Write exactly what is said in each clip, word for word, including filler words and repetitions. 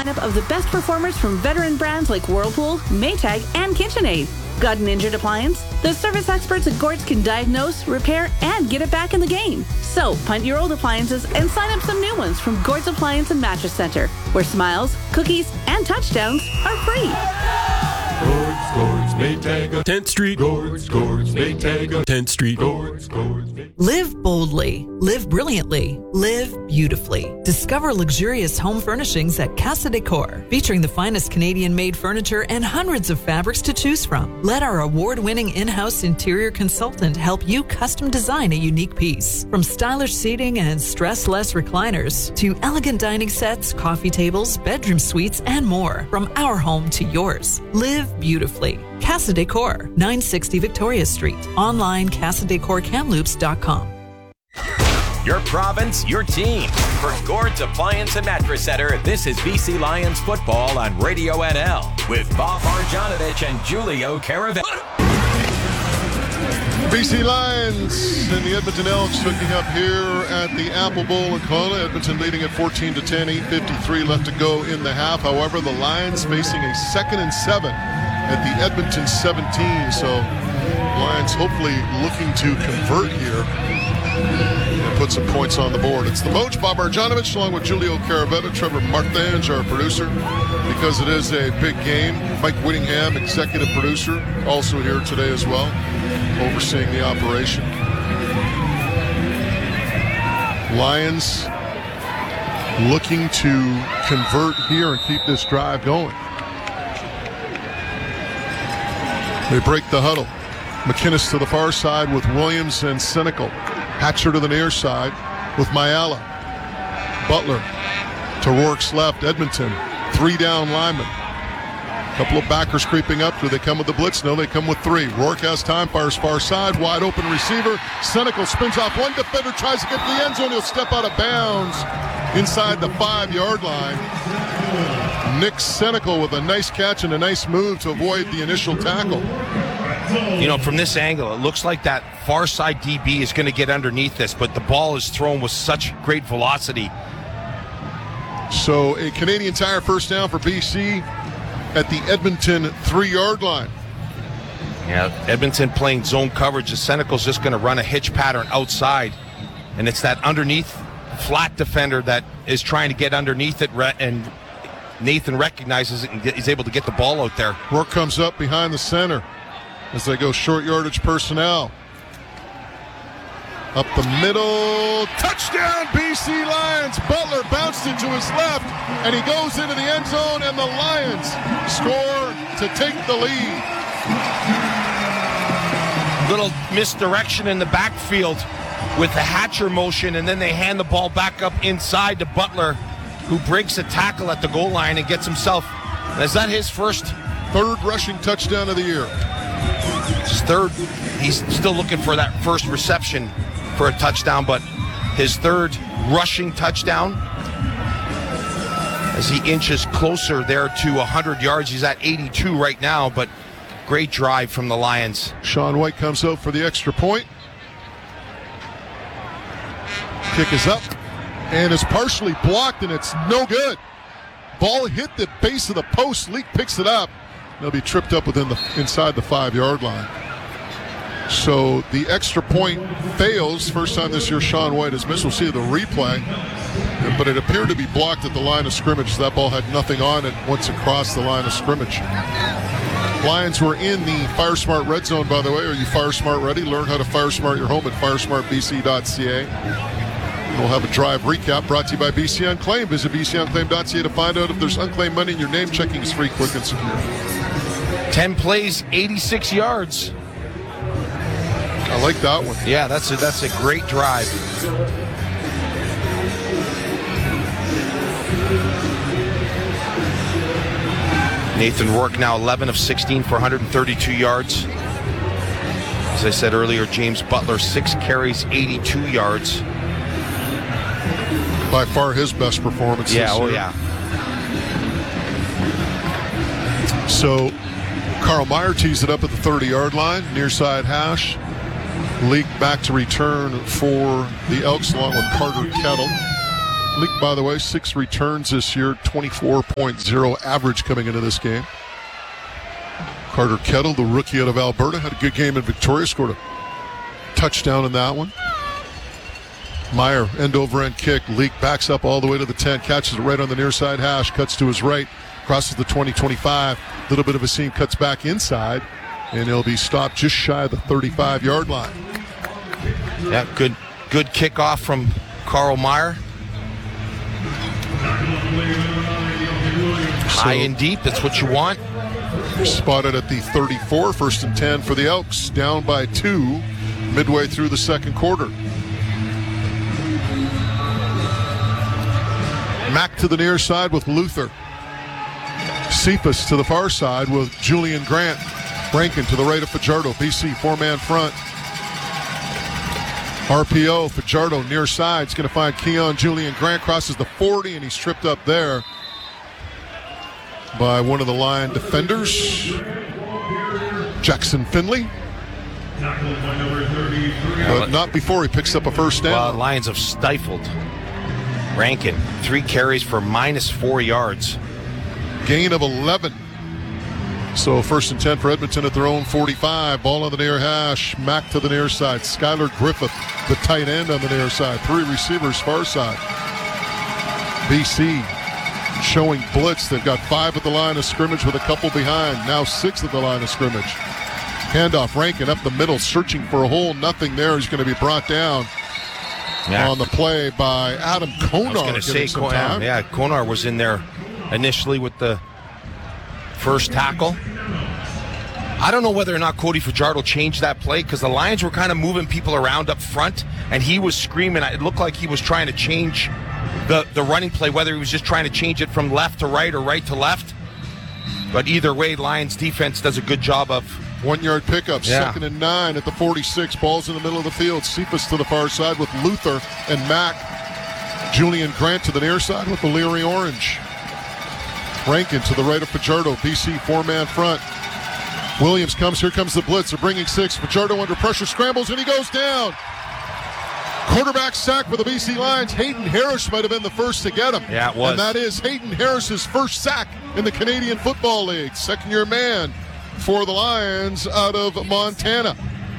lineup of the best performers from veteran brands like Whirlpool, Maytag, and KitchenAid. Got an injured appliance? The service experts at Gord's can diagnose, repair, and get it back in the game. So, punt your old appliances and sign up some new ones from Gord's Appliance and Mattress Center, where smiles, cookies, and touchdowns are free. Gord's, Gord's, Maytag, tenth Street. Gord's, Gord's, Maytag, tenth Street. Gord's, Gord's, Maytag. Live boldly, live brilliantly, live beautifully. Discover luxurious home furnishings at Casa Decor, featuring the finest Canadian-made furniture and hundreds of fabrics to choose from. Let our award-winning in-house interior consultant help you custom design a unique piece. From stylish seating and stress-less recliners to elegant dining sets, coffee tables, bedroom suites, and more. From our home to yours. Live beautifully. Casa Decor, nine sixty Victoria Street. Online, casa decor kamloops dot com. Your province, your team. For Gord's Appliance and Mattress Center, this is B C Lions football on Radio N L with Bob Marjanovic and Julio Caravello. B C Lions and the Edmonton Elks hooking up here at the Apple Bowl in Kelowna. Edmonton leading at fourteen to ten, eight fifty-three left to go in the half. However, the Lions facing a second and seven at the Edmonton seventeen. So Lions hopefully looking to convert here and put some points on the board. It's the Moach, Bob Marjanovic, along with Julio Caravetta, Trevor Marthange, our producer. Because it is a big game, Mike Whittingham, executive producer, also here today as well, overseeing the operation. Lions looking to convert here and keep this drive going. They break the huddle. McInnes to the far side with Williams and Senecal. Hatcher to the near side with Mayala. Butler to Rourke's left. Edmonton, three down linemen. Couple of backers creeping up. Do they come with the blitz? No, they come with three. Rourke has time, fires far side, wide open receiver. Senecal spins off one defender, tries to get to the end zone. He'll step out of bounds inside the five-yard line. Nick Senecal with a nice catch and a nice move to avoid the initial tackle. You know, from this angle, it looks like that far side D B is going to get underneath this, but the ball is thrown with such great velocity. So a Canadian Tire first down for B C at the Edmonton three-yard line. Yeah, Edmonton playing zone coverage. The Senecal's just going to run a hitch pattern outside, and it's that underneath flat defender that is trying to get underneath it, and Nathan recognizes it and is able to get the ball out there. Rourke comes up behind the center as they go short yardage personnel. Up the middle, touchdown B C Lions. Butler bounced it to his left, and he goes into the end zone, and the Lions score to take the lead. Little misdirection in the backfield with the Hatcher motion, and then they hand the ball back up inside to Butler, who breaks a tackle at the goal line and gets himself, is that his first? Third rushing touchdown of the year. His third, he's still looking for that first reception for a touchdown, but his third rushing touchdown as he inches closer there to one hundred yards. He's at eighty-two right now, but great drive from the Lions. Sean White comes out for the extra point. Kick is up and is partially blocked, and it's no good. Ball hit the base of the post. Leak picks it up. They'll be tripped up within the inside the five-yard line. So the extra point fails. First time this year Sean White has missed. We'll see the replay. But it appeared to be blocked at the line of scrimmage. That ball had nothing on it once it crossed the line of scrimmage. Lions were in the Fire Smart Red Zone, by the way. Are you Fire Smart ready? Learn how to Fire Smart your home at fire smart b c dot c a. We'll have a drive recap brought to you by B C Unclaimed. Visit b c unclaimed dot c a to find out if there's unclaimed money in your name. Checking is free, quick, and secure. ten plays, eighty-six yards. I like that one. Yeah, that's a, that's a great drive. Nathan Rourke now eleven of sixteen for one hundred thirty-two yards. As I said earlier, James Butler, six carries, eighty-two yards. By far his best performance. Yeah, this oh year. yeah. So Carl Meyer tees it up at the thirty-yard line, near side hash. Leak back to return for the Elks along with Carter Kettle. Leak, by the way, six returns this year, twenty-four point oh average coming into this game. Carter Kettle, the rookie out of Alberta, had a good game in Victoria, scored a touchdown in that one. Meyer, end over end kick. Leak backs up all the way to the ten, catches it right on the near side hash, cuts to his right, crosses the twenty twenty-five. Little bit of a seam, cuts back inside, and he'll be stopped just shy of the thirty-five-yard line. Yeah, good good kickoff from Carl Meyer. High and deep, that's what you want. Spotted at the thirty-four, first and ten for the Elks, down by two midway through the second quarter. Mack to the near side with Luther. Cephas to the far side with Julian Grant. Rankin to the right of Fajardo. B C four-man front. R P O, Fajardo near side. Is going to find Keon Julian Grant. Crosses the forty, and he's tripped up there by one of the Lion defenders, Jackson Finley. But not before he picks up a first down. Well, Lions have stifled Rankin. Three carries for minus four yards. Gain of eleven. So first and ten for Edmonton at their own forty-five. Ball on the near hash. Mack to the near side. Skylar Griffith, the tight end on the near side. Three receivers far side. B C showing blitz. They've got five at the line of scrimmage with a couple behind. Now six at the line of scrimmage. Handoff, Rankin up the middle, searching for a hole. Nothing there. He's going to be brought down yeah. on the play by Adam Konar. I was going to say, some time. yeah, Konar was in there initially with the first tackle. I don't know whether or not Cody Fajardo changed that play because the Lions were kind of moving people around up front, and he was screaming. It looked like he was trying to change the, the running play, whether he was just trying to change it from left to right or right to left. But either way, Lions defense does a good job of one-yard pickup, yeah. second and nine at the forty-six. Ball's in the middle of the field. Cephas to the far side with Luther and Mack. Julian Grant to the near side with the Leary Orange. Rankin to the right of Fajardo. B C four-man front. Williams comes. Here comes the blitz. They're bringing six. Fajardo under pressure. Scrambles, and he goes down. Quarterback sack for the B C Lions. Hayden Harris might have been the first to get him. Yeah, it was. And that is Hayden Harris's first sack in the Canadian Football League. Second-year man for the Lions out of Montana.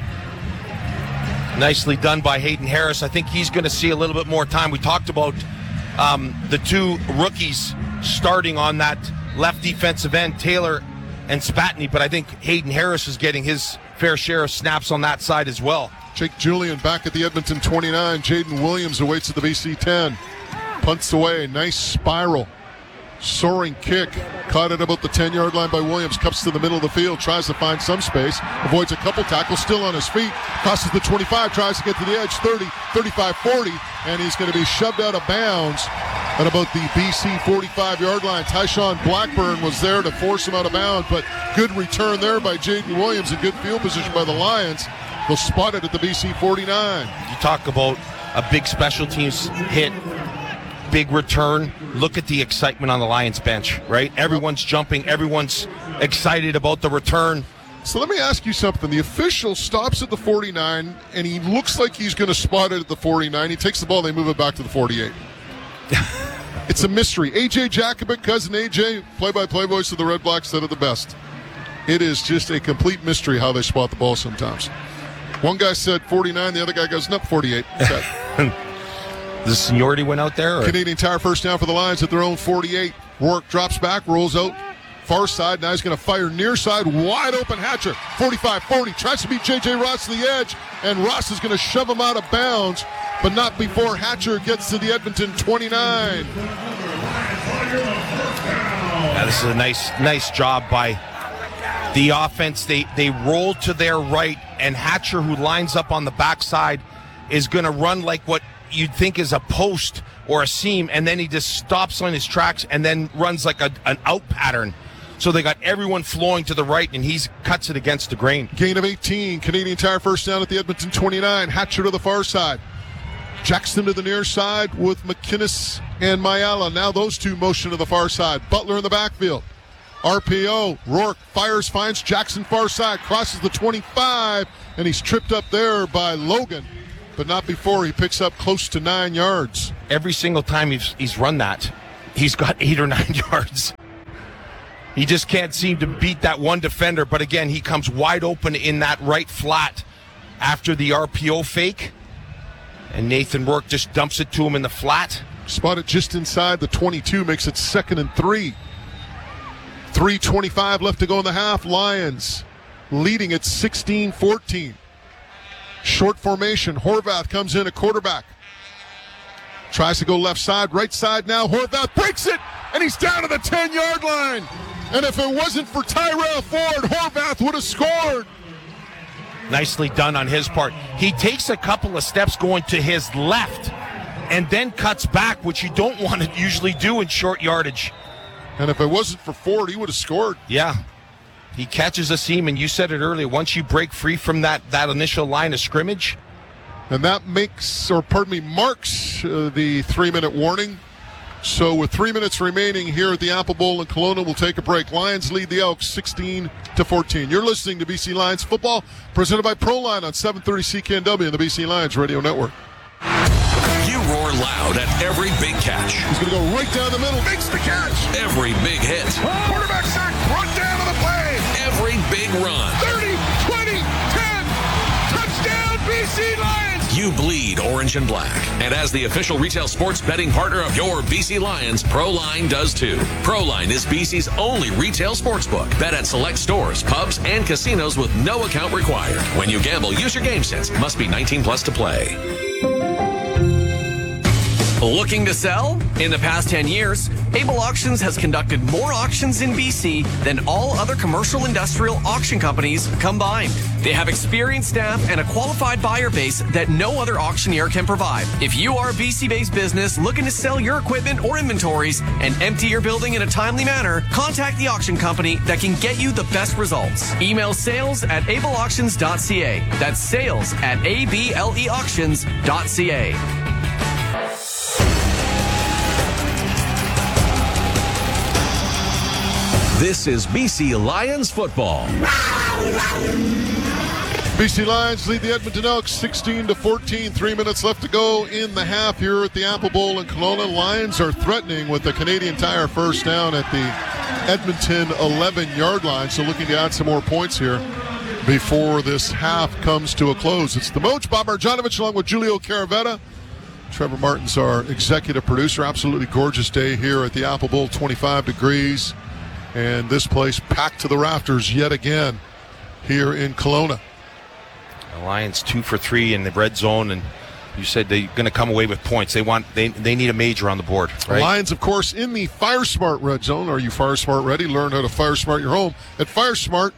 Nicely done by Hayden Harris. I think he's going to see a little bit more time. We talked about um, the two rookies starting on that left defensive end, Taylor and Spatney, but I think Hayden Harris is getting his fair share of snaps on that side as well. Jake Julian back at the Edmonton twenty-nine. Jaden Williams awaits at the B C ten. Punts away. Nice spiral. Soaring kick. Caught at about the ten-yard line by Williams. Cups to the middle of the field. Tries to find some space. Avoids a couple tackles. Still on his feet. Crosses the twenty-five. Tries to get to the edge. thirty, thirty-five, forty. And he's going to be shoved out of bounds at about the B C forty-five-yard line. Tyshawn Blackburn was there to force him out of bounds, but good return there by Jaden Williams and good field position by the Lions. They'll spot it at the B C forty-nine. You talk about a big special teams hit, big return. Look at the excitement on the Lions bench, right? Everyone's jumping. Everyone's excited about the return. So let me ask you something. The official stops at the forty-nine, and he looks like he's going to spot it at the forty-nine. He takes the ball, they move it back to the forty-eight. It's a mystery. A J Jacobin, cousin A J, play-by-play voice of the Red Blacks, said it the best. It is just a complete mystery how they spot the ball sometimes. One guy said forty-nine, the other guy goes, nope, forty-eight. The seniority went out there? Or? Canadian Tire first down for the Lions at their own forty-eight. Rourke drops back, rolls out. Far side, now he's going to fire near side, wide open Hatcher, forty-five forty, tries to beat J J Ross to the edge, and Ross is going to shove him out of bounds, but not before Hatcher gets to the Edmonton twenty-nine. Yeah, this is a nice nice job by the offense. They, they roll to their right, and Hatcher, who lines up on the backside, is going to run like what you'd think is a post or a seam, and then he just stops on his tracks and then runs like a, an out pattern. So they got everyone flowing to the right, and he cuts it against the grain. Gain of eighteen. Canadian Tire first down at the Edmonton twenty-nine. Hatcher to the far side. Jackson to the near side with McInnes and Mayala. Now those two motion to the far side. Butler in the backfield. R P O. Rourke fires, finds Jackson far side. Crosses the twenty-five, and he's tripped up there by Logan, but not before he picks up close to nine yards. every single time he's, he's run that, he's got eight or nine yards. He just can't seem to beat that one defender. But again, he comes wide open in that right flat after the R P O fake. And Nathan Rourke just dumps it to him in the flat. Spotted just inside the twenty-two, makes it second and three. three twenty-five left to go in the half. Lions leading at sixteen fourteen. Short formation. Horvath comes in at quarterback. Tries to go left side, right side now. Horvath breaks it, and he's down to the ten-yard line. And if it wasn't for Tyrell Ford, Horvath would have scored. Nicely done on his part. He takes a couple of steps going to his left and then cuts back, which you don't want to usually do in short yardage. And if it wasn't for Ford, he would have scored. Yeah. He catches a seam, and you said it earlier, once you break free from that, that initial line of scrimmage. And that makes, or pardon me, marks uh, the three-minute warning. So with three minutes remaining here at the Apple Bowl in Kelowna, we'll take a break. Lions lead the Elks sixteen to fourteen. You're listening to B C Lions Football, presented by Proline on seven thirty C K N W and the B C Lions Radio Network. You roar loud at every big catch. He's going to go right down the middle. Makes the catch. Every big hit. Quarterback sack. Run down to the play. Every big run. thirty, twenty, ten. Touchdown B C Lions. You bleed orange and black. And as the official retail sports betting partner of your B C Lions, Proline does too. Proline is B C's only retail sportsbook. Bet at select stores, pubs, and casinos with no account required. When you gamble, use your game sense. Must be nineteen plus to play. Looking to sell? In the past ten years, Able Auctions has conducted more auctions in B C than all other commercial industrial auction companies combined. They have experienced staff and a qualified buyer base that no other auctioneer can provide. If you are a B C-based business looking to sell your equipment or inventories and empty your building in a timely manner, contact the auction company that can get you the best results. Email sales at able auctions dot c a. That's sales at a b l e auctions dot c a. This is B C Lions football. B C Lions lead the Edmonton Elks sixteen to fourteen. Three minutes left to go in the half here at the Apple Bowl in Kelowna. Lions are threatening with the Canadian Tire first down at the Edmonton eleven-yard line. So looking to add some more points here before this half comes to a close. It's the Moach, Bob Marjanovic, along with Julio Caravetta. Trevor Martin's our executive producer. Absolutely gorgeous day here at the Apple Bowl, twenty-five degrees. And this place packed to the rafters yet again here in Kelowna. The Lions two for three in the red zone, and you said they're going to come away with points. They want they they need a major on the board, right? Lions, of course, in the FireSmart red zone. Are you FireSmart ready? Learn how to FireSmart your home at firesmart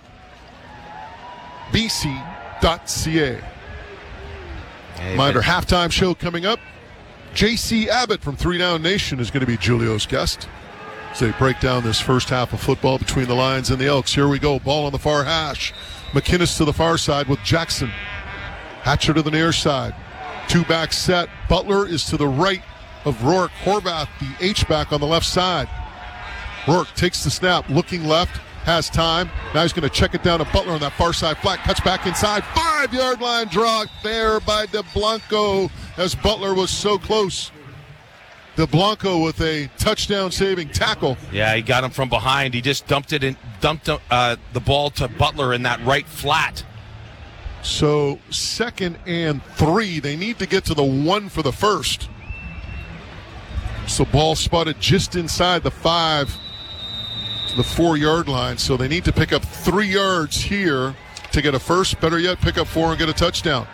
b c dot c a. Hey, Reminder, but- halftime show coming up. J C Abbott from Three Down Nation is going to be Julio's guest as they break down this first half of football between the Lions and the Elks. Here we go. Ball on the far hash. McInnes to the far side with Jackson. Hatcher to the near side. Two back set. Butler is to the right of Rourke. Horvath, the H-back on the left side. Rourke takes the snap, looking left, has time. Now he's going to check it down to Butler on that far side flat. Cuts back inside. Five-yard line draw there by DeBlanco as Butler was so close. DeBlanco with a touchdown-saving tackle. Yeah, he got him from behind. He just dumped it and dumped uh, the ball to Butler in that right flat. So second and three. They need to get to the one for the first. So ball spotted just inside the five to the four-yard line. So they need to pick up three yards here to get a first. Better yet, pick up four and get a touchdown.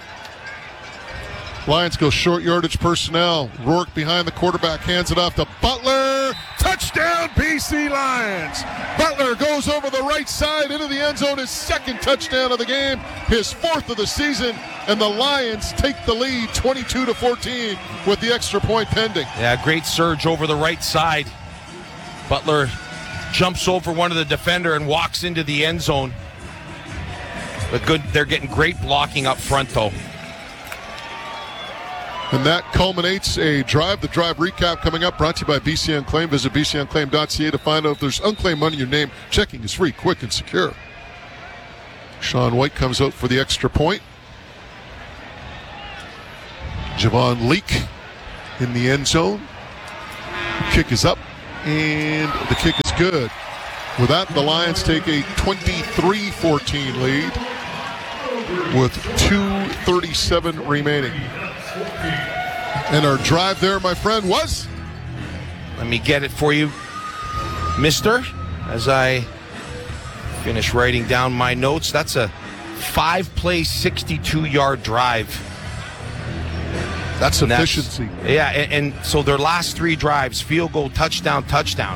Lions go short yardage personnel. Rourke behind the quarterback, hands it off to Butler. Touchdown, B C Lions. Butler goes over the right side into the end zone, his second touchdown of the game, his fourth of the season, and the Lions take the lead twenty-two to fourteen with the extra point pending. Yeah, great surge over the right side. Butler jumps over one of the defender and walks into the end zone. But good, they're getting great blocking up front, though. And that culminates a drive. The drive recap coming up, brought to you by B C Unclaimed. Visit b c unclaimed dot c a to find out if there's unclaimed money in your name. Checking is free, quick, and secure. Sean White comes out for the extra point. Javon Leake in the end zone. Kick is up, and the kick is good. With that, the Lions take a twenty-three fourteen lead with two thirty-seven remaining. And our drive there, my friend, was? Let me get it for you, mister, as I finish writing down my notes. That's a five-play, sixty-two-yard drive. That's And efficiency. That's, yeah, and, and so their last three drives, field goal, touchdown, touchdown.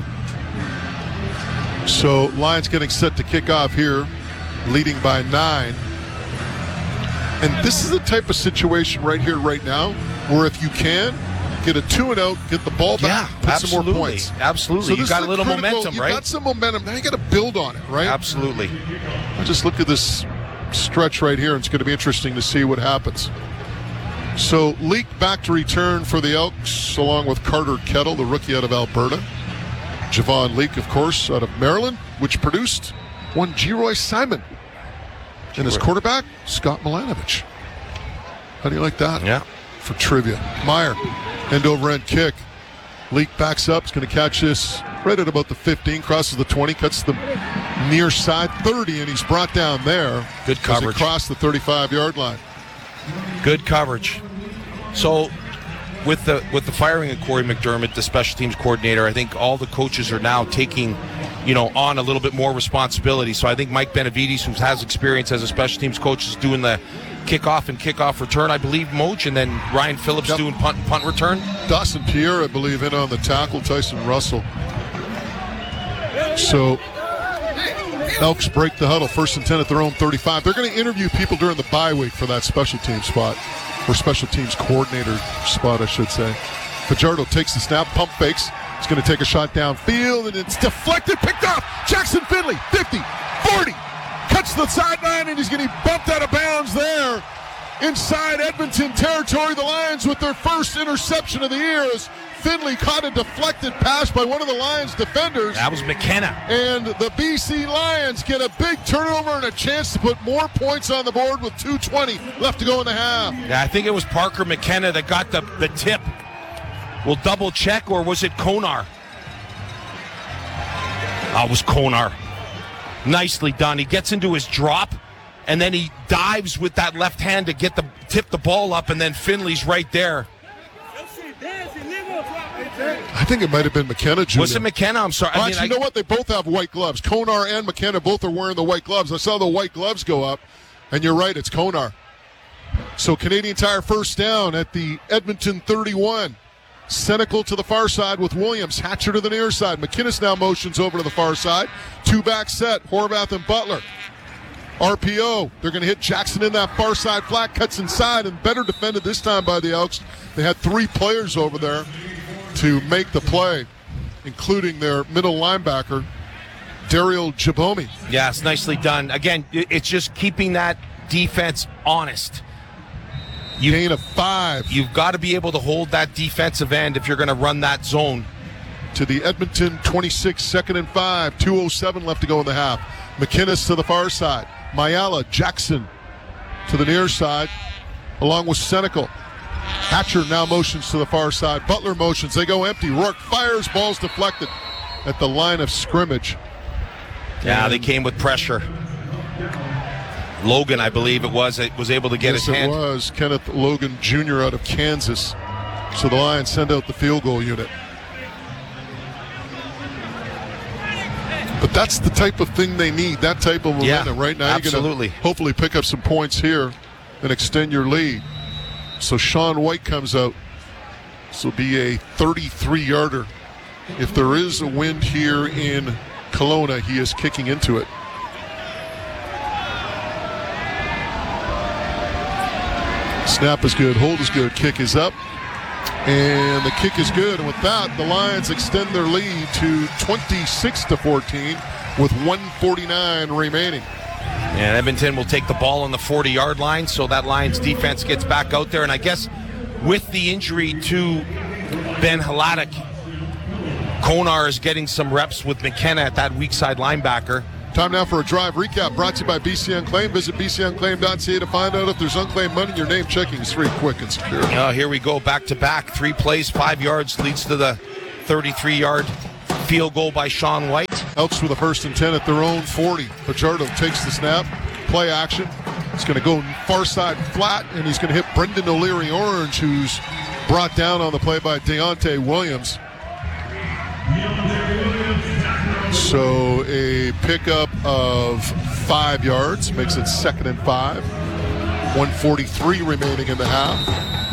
So Lions getting set to kick off here, leading by nine. And this is the type of situation right here, right now, where if you can, get a two and out, get the ball back, Yeah, put absolutely. some more points. Absolutely. So You this got is a little critical. momentum, you right? You got some momentum. Now you got to build on it, right? Absolutely. I just look at this stretch right here, and it's going to be interesting to see what happens. So Leak back to return for the Elks, along with Carter Kettle, the rookie out of Alberta. Javon Leak, of course, out of Maryland, which produced one G-Roy Simon. And his quarterback, Scott Milanovich. How do you like that? Yeah. For trivia. Meyer, end over end kick. Leak backs up. He's going to catch this right at about the fifteen, crosses the twenty, cuts the near side thirty, and he's brought down there. Good coverage. Across the thirty-five-yard line. Good coverage. So with the with the firing of Corey McDermott, the special teams coordinator, I think all the coaches are now taking, you know, on a little bit more responsibility. So I think Mike Benavides, who has experience as a special teams coach, is doing the kickoff and kickoff return, I believe, Moj, and then Ryan Phillips Yep. doing punt punt return. Dawson Pierre, I believe, in on the tackle. Tyson Russell. So Elks break the huddle, first and ten at their own thirty-five. They're going to interview people during the bye week for that special team spot, or special teams coordinator spot, I should say. Fajardo takes the snap, pump fakes. He's going to take a shot downfield, and it's deflected, picked off. Jackson Finley, fifty, forty, cuts the sideline, and he's getting bumped out of bounds there inside Edmonton territory. The Lions with their first interception of the year as Finley caught a deflected pass by one of the Lions defenders. That was McKenna. And the B C Lions get a big turnover and a chance to put more points on the board with two twenty left to go in the half. Yeah, I think it was Parker McKenna that got the, the tip. We'll double check, or was it Konar? Oh, it was Konar. Nicely done. He gets into his drop, and then he dives with that left hand to get the tip the ball up, and then Finley's right there. I think it might have been McKenna, Julia. Was it McKenna? I'm sorry. Well, I mean, actually, I, you know what? They both have white gloves. Konar and McKenna both are wearing the white gloves. I saw the white gloves go up, and you're right, it's Konar. So Canadian Tire first down at the Edmonton thirty-one. Senecal to the far side with Williams. Hatcher to the near side. McInnes now motions over to the far side. Two back set, Horvath and Butler. R P O, they're going to hit Jackson in that far side flat, cuts inside, and better defended this time by the Elks. They had three players over there to make the play, including their middle linebacker, Daryl Jabomi. yeah, it's nicely done. Again, it- it's just keeping that defense honest. You, Gain of five You've got to be able to hold that defensive end if you're going to run that zone. to the Edmonton twenty-six, second and five. two oh seven left to go in the half. McInnes to the far side. Mayala, Jackson to the near side, along with Senecal. Hatcher now motions to the far side. Butler motions. They go empty. Rourke fires. Ball's deflected at the line of scrimmage. Yeah, they came with pressure. Logan, I believe it was, it was able to get yes, his hand. it was Kenneth Logan Junior out of Kansas. So the Lions send out the field goal unit. But that's the type of thing they need, that type of momentum. Yeah, right now, absolutely. you're going to hopefully pick up some points here and extend your lead. So Sean White comes out. This will be a thirty-three-yarder. If there is a wind here in Kelowna, he is kicking into it. Snap is good, hold is good, kick is up, and the kick is good. And with that, the Lions extend their lead to twenty-six to fourteen with one forty-nine remaining. And Edmonton will take the ball on the forty-yard line, so that Lions defense gets back out there. And I guess with the injury to Ben Hladik, Konar is getting some reps with McKenna at that weak side linebacker. Time now for a drive recap brought to you by B C Unclaimed. Visit b c unclaimed dot c a to find out if there's unclaimed money. Your name checking is free, quick, and secure. Oh, here we go, back to back. Three plays, five yards, leads to the thirty-three-yard field goal by Sean White. Elks with a first and ten at their own forty. Fajardo takes the snap, play action. He's going to go far side flat, and he's going to hit Brendan O'Leary Orange, who's brought down on the play by Deontay Williams. So a pickup of five yards makes it second and five. one forty-three remaining in the half.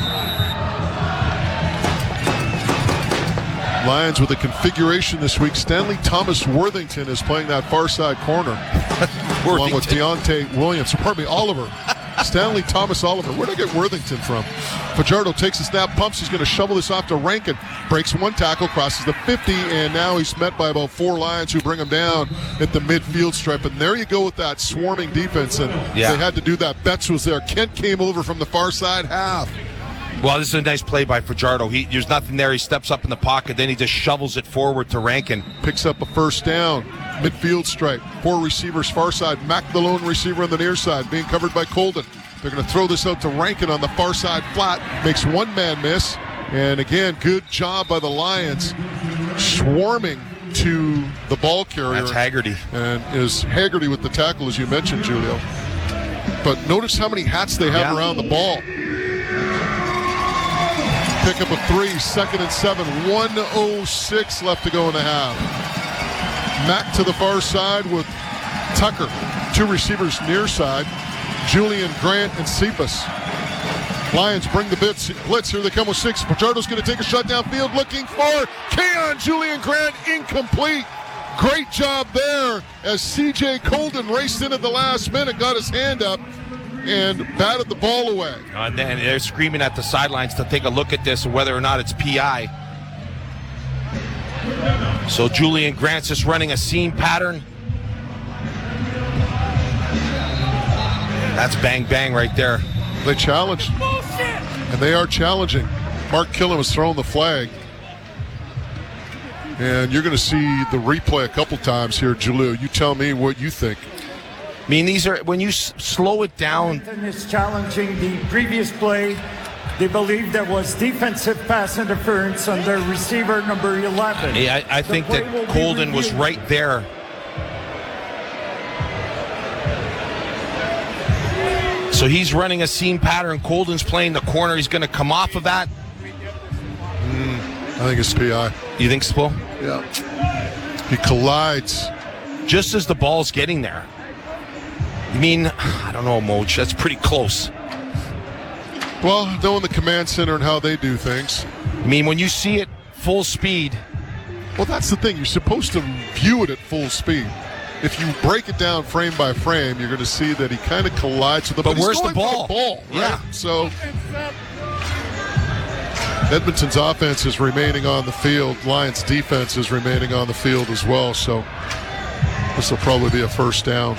Lions with a configuration this week. Stanley Thomas Worthington is playing that far side corner. Along with Deontay Williams. Pardon me, Oliver. Stanley Thomas Oliver. Where did I get Worthington from? Fajardo takes a snap, pumps. He's going to shovel this off to Rankin. Breaks one tackle, crosses the fifty, and now he's met by about four Lions who bring him down at the midfield stripe. And there you go with that swarming defense. And yeah. They had to do that. Betts was there. Kent came over from the far side half. Well, this is a nice play by Fajardo. He, there's nothing there. He steps up in the pocket, then he just shovels it forward to Rankin. Picks up a first down. Midfield stripe. Four receivers far side. Mack, the lone receiver on the near side, being covered by Colden. They're going to throw this out to Rankin on the far side flat. Makes one man miss. And again, good job by the Lions swarming to the ball carrier. That's Haggerty. And is Haggerty with the tackle, as you mentioned, Julio. But notice how many hats they have yeah. around the ball. Pick up a three, second and seven. one oh six left to go in the half. Mack to the far side with Tucker. Two receivers near side. Julian Grant and Cephas. Lions bring the blitz. Blitz here they come with six. Fajardo's going to take a shot downfield looking for Keon Julian Grant. Incomplete. Great job there as C J Colden raced in at the last minute, got his hand up, and batted the ball away. And then they're screaming at the sidelines to take a look at this and whether or not it's P I. So Julian Grant's just running a seam pattern. That's bang bang right there. They challenged. And they are challenging. Mark Killam has thrown the flag. And you're going to see the replay a couple times here, Julio. You tell me what you think. I mean, these are, when you s- slow it down. Is challenging the previous play. They believe there was defensive pass interference on their receiver number eleven. Yeah, I, I think that Colden was right there. So he's running a seam pattern. Colden's playing the corner. He's going to come off of that. Mm, I think it's P I. You think so? Yeah. He collides. Just as the ball's getting there. I mean, I don't know, Moj. That's pretty close. Well, knowing the command center and how they do things. I mean, when you see it full speed. Well, that's the thing. You're supposed to view it at full speed. If you break it down frame by frame, you're going to see that he kind of collides with the ball. But where's the ball? The ball, right? Yeah. So Edmonton's offense is remaining on the field. Lions' defense is remaining on the field as well. So this will probably be a first down.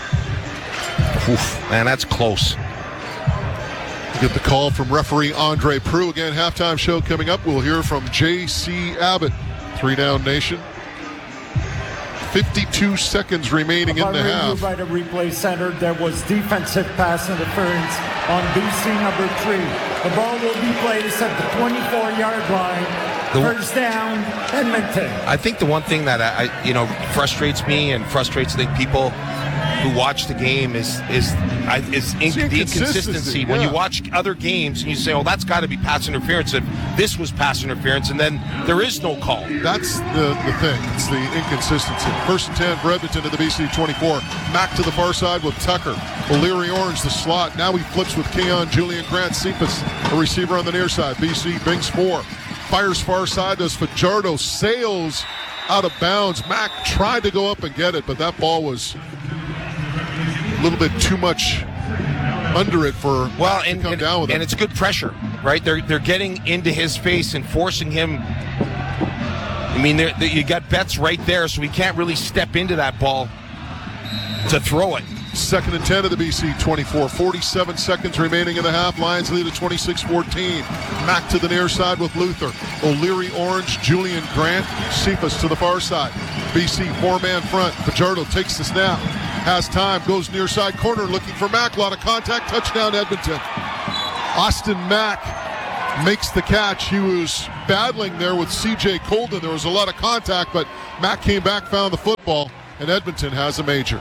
Oof, man, that's close. We get the call from referee Andre Prue. Again, halftime show coming up. We'll hear from J C Abbott. Three down nation. fifty-two seconds remaining in the half. By the replay center, there was defensive pass interference on B C number three. The ball will be placed at the twenty-four-yard line. The, First down, Edmonton. I think the one thing that I, I, you know, frustrates me and frustrates I think people who watch the game is is I, is inc- the inconsistency. Yeah. When you watch other games and you say, "Oh, that's got to be pass interference," and this was pass interference, and then there is no call. That's the, the thing. It's the inconsistency. First and ten for Edmonton to the B C twenty-four. Mack to the far side with Tucker. O'Leary Orange the slot. Now he flips with Keon Julian Grant Cephas, a receiver on the near side. B C Binks four. Fires far side, does Fajardo, sails out of bounds. Mack tried to go up and get it, but that ball was a little bit too much under it for well, to and, come and, down with and it. it's good pressure, right? They're they're getting into his face and forcing him. I mean, you got Betts right there, so he can't really step into that ball to throw it. Second and ten of the B C twenty-four. forty-seven seconds remaining in the half. Lions lead at twenty-six fourteen. Mack to the near side with Luther. O'Leary orange, Julian Grant. Cephas to the far side. B C four-man front. Fajardo takes the snap. Has time. Goes near side corner looking for Mack. A lot of contact. Touchdown Edmonton. Austin Mack makes the catch. He was battling there with C J Colden. There was a lot of contact, but Mack came back, found the football, and Edmonton has a major.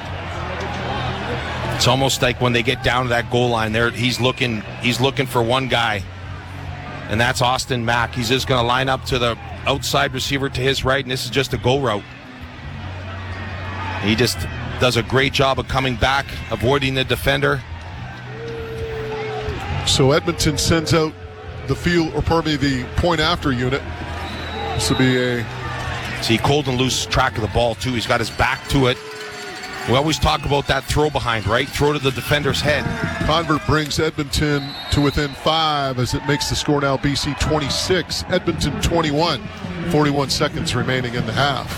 It's almost like when they get down to that goal line there, he's looking he's looking for one guy, and that's Austin Mack. He's just going to line up to the outside receiver to his right, and this is just a go route. He just does a great job of coming back, avoiding the defender. So Edmonton sends out the field, or pardon me, the point after unit. This will be a... See, Colden loses track of the ball, too. He's got his back to it. We always talk about that throw behind, right? Throw to the defender's head. Convert brings Edmonton to within five as it makes the score now B C twenty-six, Edmonton twenty-one. forty-one seconds remaining in the half.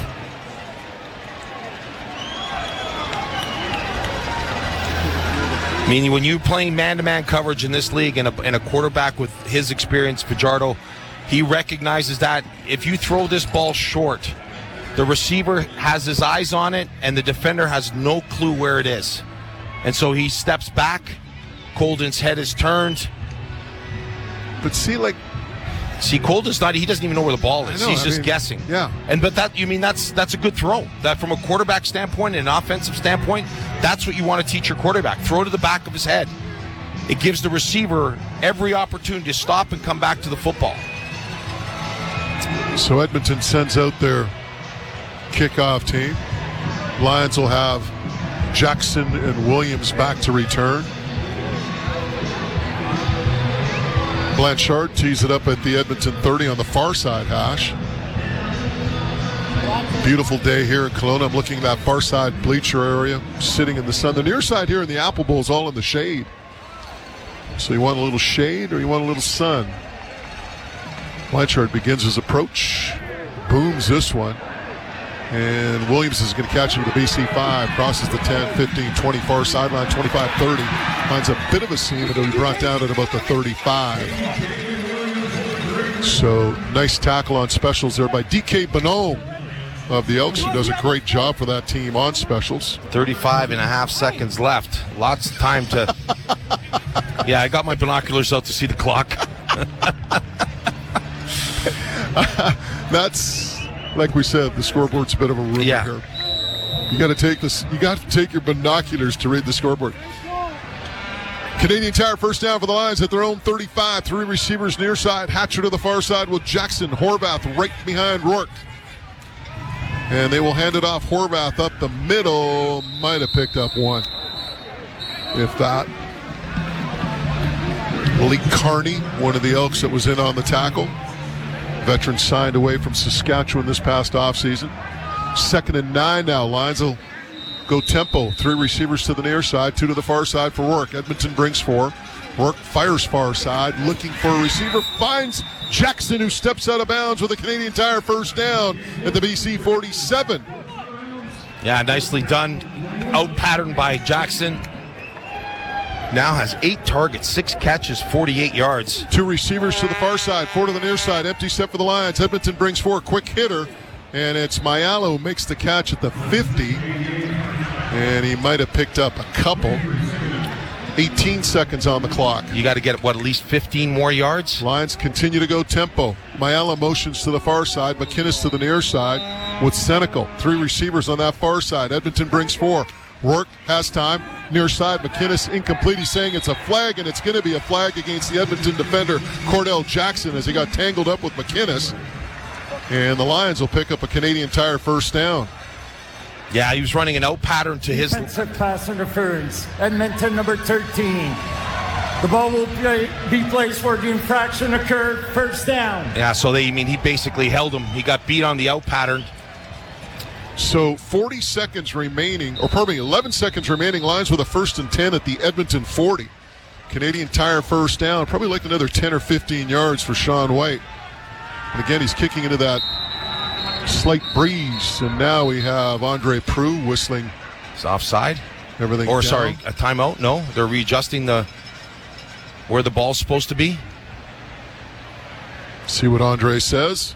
Meaning when you're playing man-to-man coverage in this league and a, and a quarterback with his experience, Fajardo, he recognizes that if you throw this ball short, the receiver has his eyes on it, and the defender has no clue where it is. And so he steps back. Colden's head is turned. But see, like... See, Colden's not... He doesn't even know where the ball is. Know, He's I just mean, guessing. Yeah. And but that, you mean, that's that's a good throw. That from a quarterback standpoint and an offensive standpoint, that's what you want to teach your quarterback. Throw to the back of his head. It gives the receiver every opportunity to stop and come back to the football. So Edmonton sends out their kickoff team. Lions will have Jackson and Williams back to return. Blanchard tees it up at the Edmonton thirty on the far side hash. Beautiful day here in Kelowna. I'm looking at that far side bleacher area, sitting in the sun. The near side here in the Apple Bowl is all in the shade. So you want a little shade or you want a little sun? Blanchard begins his approach. Booms this one. And Williams is going to catch him to the B C five. Crosses the ten, fifteen, twenty, far sideline, twenty-five, thirty. Finds a bit of a seam, and it'll be brought down at about the thirty-five. So nice tackle on specials there by D K Bonhomme of the Elks, who does a great job for that team on specials. thirty-five and a half seconds left. Lots of time to... Yeah, I got my binoculars out to see the clock. That's... Like we said, the scoreboard's a bit of a rumor yeah. here. You got to take this. You got to take your binoculars to read the scoreboard. Canadian Tire first down for the Lions at their own thirty-five. Three receivers near side. Hatcher to the far side with Jackson. Horvath right behind Rourke. And they will hand it off. Horvath up the middle. Might have picked up one, if that. Malik Carney, one of the Elks that was in on the tackle. Veteran signed away from Saskatchewan this past offseason. Second and nine now. Lions will go tempo. Three receivers to the near side, two to the far side for Rourke. Edmonton brings four. Rourke fires far side, looking for a receiver. Finds Jackson, who steps out of bounds with a Canadian Tire first down at the B C forty-seven. Yeah, nicely done. Out pattern by Jackson. Now has eight targets, six catches, forty-eight yards. Two receivers to the far side, four to the near side. Empty set for the Lions. Edmonton brings four. Quick hitter. And it's Mayalo who makes the catch at the fifty. And he might have picked up a couple. eighteen seconds on the clock. You got to get, what, at least fifteen more yards? Lions continue to go tempo. Mayala motions to the far side. McInnes to the near side with Senecal. Three receivers on that far side. Edmonton brings four. Rourke has time. Near side, McInnes incomplete. He's saying it's a flag, and it's going to be a flag against the Edmonton defender, Cordell Jackson, as he got tangled up with McInnes. And the Lions will pick up a Canadian Tire first down. Yeah, he was running an out pattern to his... Defensive pass interference. Edmonton number thirteen. The ball will play, be placed where the infraction occurred. First down. Yeah, so they, I mean, he basically held him. He got beat on the out pattern. So forty seconds remaining, or pardon me, eleven seconds remaining. Lions with a first and ten at the Edmonton forty. Canadian Tire first down. Probably like another ten or fifteen yards for Sean White. And again, he's kicking into that slight breeze. And now we have Andre Proulx whistling. He's offside. Everything Or, down. sorry, a timeout? No, they're readjusting the where the ball's supposed to be. See what Andre says.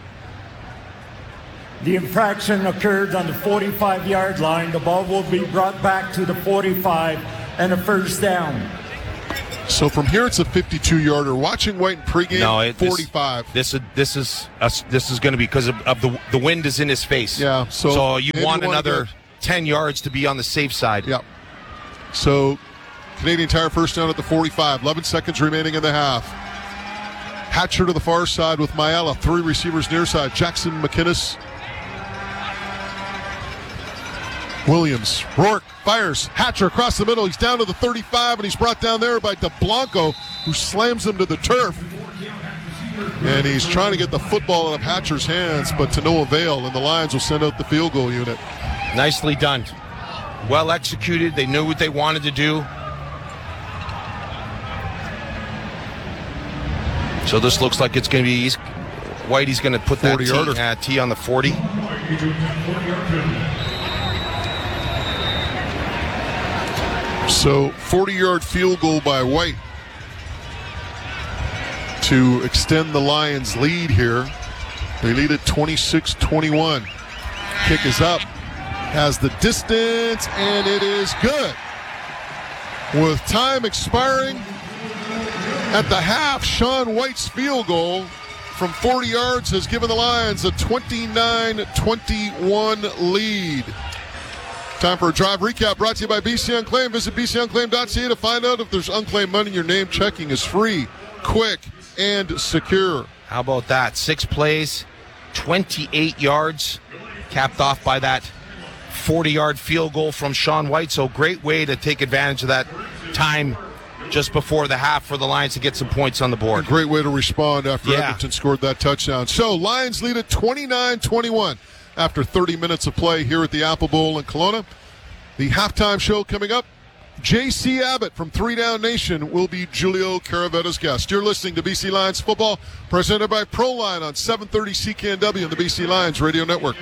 The infraction occurred on the forty-five-yard line. The ball will be brought back to the forty-five and a first down. So from here, it's a fifty-two-yarder. Watching White in pregame, No, it, forty-five. This, this, this is us. This is going to be because of, of the the wind is in his face. Yeah. So, So you maybe want wanna another go- ten yards to be on the safe side. Yep. So Canadian Tire first down at the forty-five. eleven seconds remaining in the half. Hatcher to the far side with Maella. Three receivers near side. Jackson, McInnes, Williams. Rourke fires. Hatcher across the middle. He's down to the thirty-five, and he's brought down there by DeBlanco, who slams him to the turf. And he's trying to get the football out of Hatcher's hands, but to no avail, and the Lions will send out the field goal unit. Nicely done. Well executed. They knew what they wanted to do. So this looks like it's going to be he's, Whitey's going to put that T, uh, T on the forty. So forty-yard field goal by White to extend the Lions' lead here. They lead at twenty-six twenty-one. Kick is up, has the distance, and it is good. With time expiring at the half, Sean White's field goal from forty yards has given the Lions a twenty-nine twenty-one lead. Time for a drive recap brought to you by B C Unclaimed. Visit b c unclaimed dot c a to find out if there's unclaimed money in your name. Checking is free, quick, and secure. How about that? Six plays, twenty-eight yards, capped off by that forty-yard field goal from Sean White. So great way to take advantage of that time just before the half for the Lions to get some points on the board. A great way to respond after Yeah. Edmonton scored that touchdown. So Lions lead at twenty-nine twenty-one after thirty minutes of play here at the Apple Bowl in Kelowna. The halftime show coming up. J C Abbott from Three Down Nation will be Julio Caravetta's guest. You're listening to B C Lions Football, presented by ProLine on seven thirty C K N W and the B C Lions Radio Network.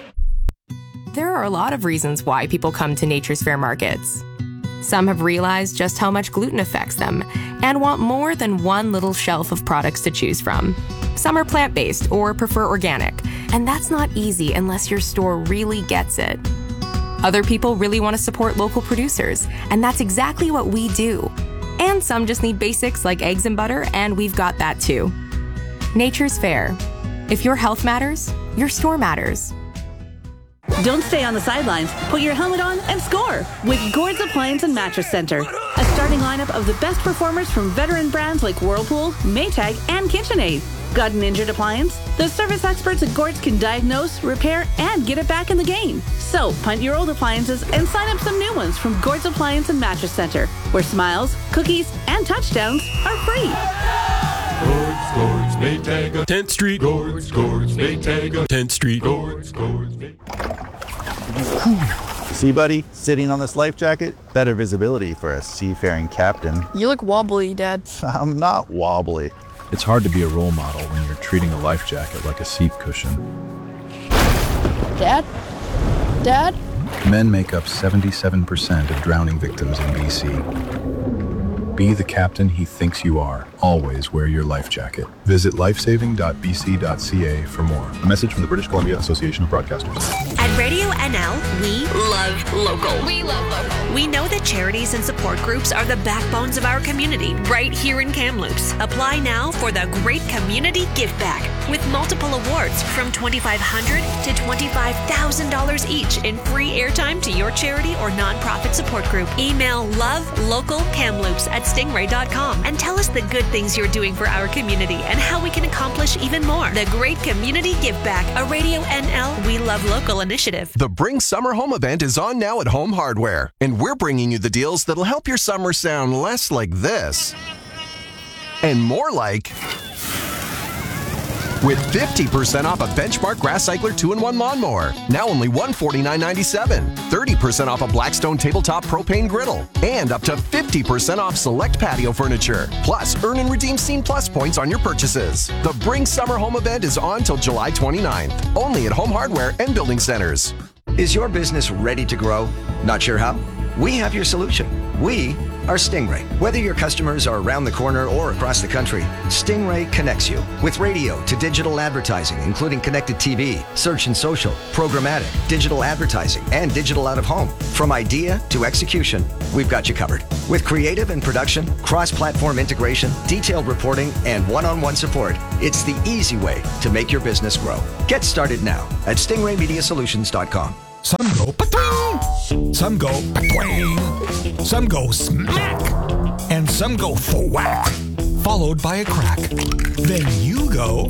There are a lot of reasons why people come to Nature's Fair markets. Some have realized just how much gluten affects them and want more than one little shelf of products to choose from. Some are plant-based or prefer organic, and that's not easy unless your store really gets it. Other people really want to support local producers, and that's exactly what we do. And some just need basics like eggs and butter, and we've got that too. Nature's Fair. If your health matters, your store matters. Don't stay on the sidelines. Put your helmet on and score with Gord's Appliance and Mattress Center. A starting lineup of the best performers from veteran brands like Whirlpool, Maytag, and KitchenAid. Got an injured appliance? The service experts at Gord's can diagnose, repair, and get it back in the game. So punt your old appliances and sign up some new ones from Gord's Appliance and Mattress Center, where smiles, cookies, and touchdowns are free. Gord's, Gord's, Maytag, tenth Street. Gord's, Gord's, Maytag, tenth Street. Gord's, Gord's, See, buddy, sitting on this life jacket, better visibility for a seafaring captain. You look wobbly, Dad. I'm not wobbly. It's hard to be a role model when you're treating a life jacket like a seat cushion. Dad? Dad? Men make up seventy-seven percent of drowning victims in B C. Be the captain he thinks you are. Always wear your life jacket. Visit lifesaving dot b c dot c a for more. A message from the British Columbia Association of Broadcasters. At Radio N L, we love local. We love local. We know that charities and support groups are the backbones of our community right here in Kamloops. Apply now for the Great Community Give Back with multiple awards from twenty-five hundred dollars to twenty-five thousand dollars each in free airtime to your charity or nonprofit support group. Email lovelocalkamloops at stingray dot com and tell us the good things you're doing for our community and how we can accomplish even more. The Great Community Give Back, a Radio N L We Love Local initiative. The Bring Summer Home event is on now at Home Hardware, and we're bringing you the deals that'll help your summer sound less like this and more like with fifty percent off a Benchmark Grass Cycler two in one lawnmower, now only one hundred forty-nine ninety-seven. thirty percent off a Blackstone tabletop propane griddle, and up to fifty percent off select patio furniture. Plus, earn and redeem Scene Plus points on your purchases. The Bring Summer Home event is on till July twenty-ninth, only at Home Hardware and Building Centers. Is your business ready to grow? Not sure how? we have your solution. We are Stingray. Whether your customers are around the corner or across the country, Stingray connects you with radio to digital advertising, including connected T V, search and social, programmatic, digital advertising, and digital out of home. From idea to execution, we've got you covered. With creative and production, cross-platform integration, detailed reporting, and one-on-one support, it's the easy way to make your business grow. Get started now at stingray media solutions dot com. Some go pa-twing, some go pa-twing, some go smack, and some go thwack, followed by a crack. Then you go,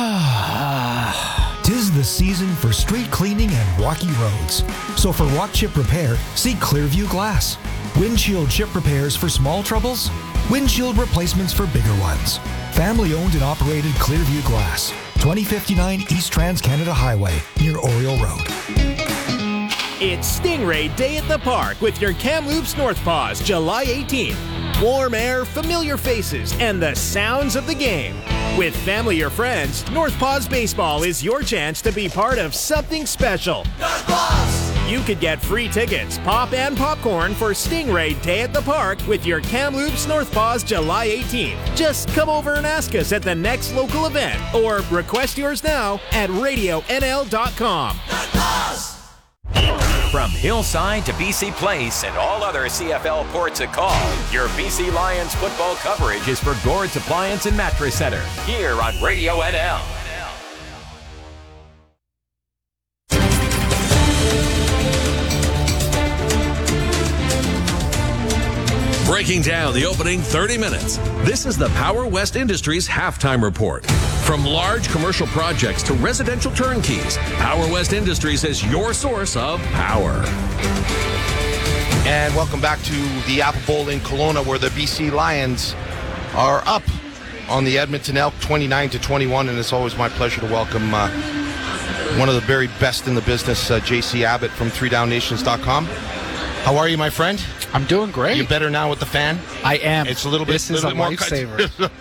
tis the season for street cleaning and rocky roads. So for rock chip repair, see Clearview Glass. Windshield chip repairs for small troubles, windshield replacements for bigger ones. Family owned and operated Clearview Glass, twenty fifty-nine East Trans-Canada Highway, near Oriole Road. It's Stingray Day at the Park with your Kamloops North Paws, July eighteenth. Warm air, familiar faces, and the sounds of the game. With family or friends, North Paws Baseball is your chance to be part of something special. North Paws! You could get free tickets, pop and popcorn for Stingray Day at the Park with your Kamloops North Paws July eighteenth. Just come over and ask us at the next local event or request yours now at radio n l dot com. North Paws! From Hillside to B C Place and all other C F L ports of call, your B C Lions football coverage is for Gord's Appliance and Mattress Center, here on Radio N L. Breaking down the opening thirty minutes, this is the Power West Industries Halftime Report. From large commercial projects to residential turnkeys, Power West Industries is your source of power. And welcome back to the Apple Bowl in Kelowna, where the B C Lions are up on the Edmonton Elk twenty-nine to twenty-one, and it's always my pleasure to welcome uh, one of the very best in the business, uh, J C Abbott from three down nations dot com. How are you, my friend? I'm doing great. You better now with the fan? I am. It's a little bit, this is little a bit more lifesaver. It's a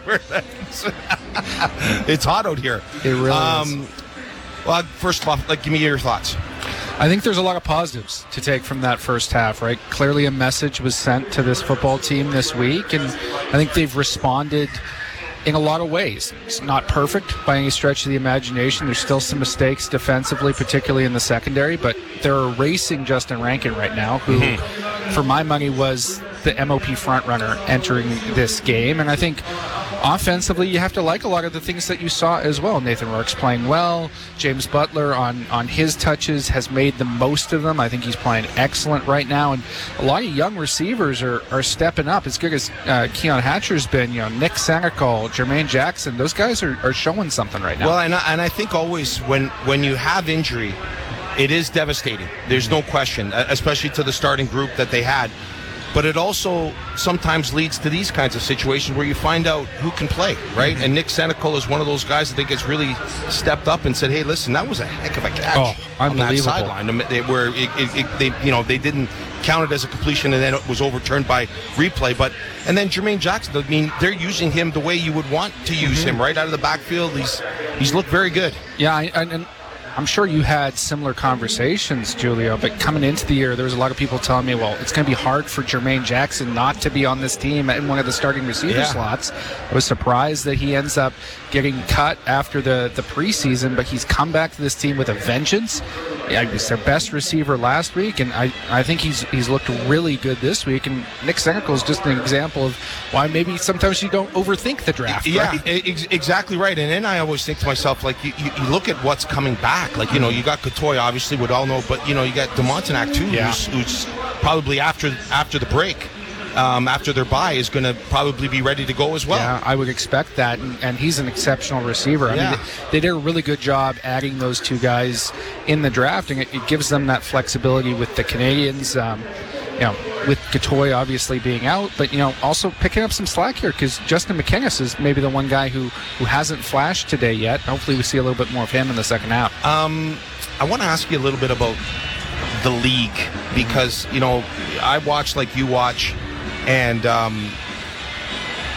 lifesaver. It's hot out here. It really um, is. Well, first of all, like, give me your thoughts. I think there's a lot of positives to take from that first half, right? Clearly a message was sent to this football team this week, and I think they've responded in a lot of ways. It's not perfect by any stretch of the imagination. There's still some mistakes defensively, particularly in the secondary, but they're erasing Justin Rankin right now, who, mm-hmm. for my money, was the M O P frontrunner entering this game. And I think offensively, you have to like a lot of the things that you saw as well. Nathan Rourke's playing well. James Butler on, on his touches has made the most of them. I think he's playing excellent right now. And a lot of young receivers are, are stepping up. As good as uh, Keon Hatcher's been, you know, Nick Senecal, Jermaine Jackson, those guys are, are showing something right now. Well, and I, and I think always when, when you have injury, it is devastating. There's no question, especially to the starting group that they had. But it also sometimes leads to these kinds of situations where you find out who can play, right? Mm-hmm. And Nick Senecal is one of those guys that I think has really stepped up and said, "Hey, listen, that was a heck of a catch oh, on that unbelievable. sideline." Where it, it, it, they, you know, they didn't count it as a completion, and then it was overturned by replay. But and then Jermaine Jackson, I mean, they're using him the way you would want to use mm-hmm. him, right out of the backfield. He's he's looked very good. Yeah, I, I, and. I'm sure you had similar conversations, Julio, but coming into the year, there was a lot of people telling me, well, it's going to be hard for Jermaine Jackson not to be on this team in one of the starting receiver yeah. slots. I was surprised that he ends up getting cut after the, the preseason, but he's come back to this team with a vengeance. Yeah, he's their best receiver last week, and I, I think he's he's looked really good this week. And Nick Senecal is just an example of why maybe sometimes you don't overthink the draft. Yeah, right? ex- exactly right. And then I always think to myself, like, you, you, you look at what's coming back. Like, you know, you got Katoy, obviously, we'd all know, but, you know, you got DeMontenac, too, yeah. who's, who's probably after after the break. Um, after their bye, is going to probably be ready to go as well. Yeah, I would expect that, and, and he's an exceptional receiver. I yeah. mean, they, they did a really good job adding those two guys in the draft, and it, it gives them that flexibility with the Canadians. Um, you know, with Katoy obviously being out, but, you know, also picking up some slack here because Justin McInnes is maybe the one guy who, who hasn't flashed today yet. Hopefully we see a little bit more of him in the second half. Um, I want to ask you a little bit about the league because, you know, I watch like you watch. And um,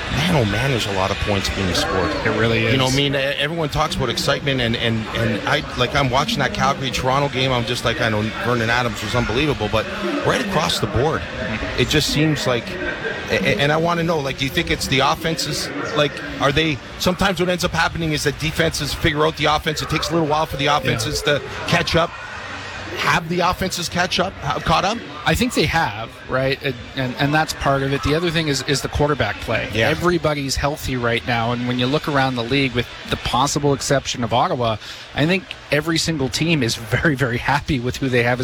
man, oh man, there's a lot of points being scored. It really is. You know, I mean, everyone talks about excitement, and, and, and I like I'm watching that Calgary-Toronto game. I'm just like, I know Vernon Adams was unbelievable, but right across the board, it just seems like, and I want to know, like, do you think it's the offenses? Like, are they, sometimes what ends up happening is that defenses figure out the offense. It takes a little while for the offenses yeah. to catch up. Have the offenses catch up, caught up? I think they have, right? And, and and that's part of it. The other thing is is the quarterback play. Yeah. Everybody's healthy right now, and when you look around the league, with the possible exception of Ottawa, I think every single team is very, very happy with who they have as